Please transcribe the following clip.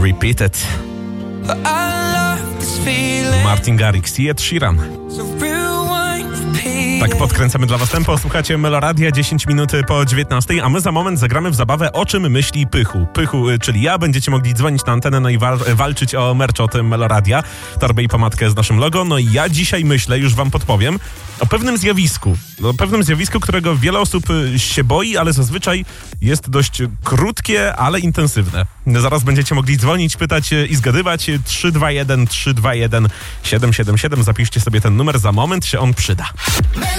Repeated. Martin Garrix i Ed Sheeran. Tak podkręcamy dla was tempo. Słuchacie Meloradia, 10 minut po 19, a my za moment zagramy w zabawę O czym myśli Pychu. Pychu, czyli ja. Będziecie mogli dzwonić na antenę, no i walczyć o merch od Meloradia. Torbę i pomadkę z naszym logo. No i ja dzisiaj myślę, już wam podpowiem, o pewnym zjawisku, którego wiele osób się boi, ale zazwyczaj jest dość krótkie, ale intensywne. Zaraz będziecie mogli dzwonić, pytać i zgadywać. 321 321 777. Zapiszcie sobie ten numer, za moment się on przyda.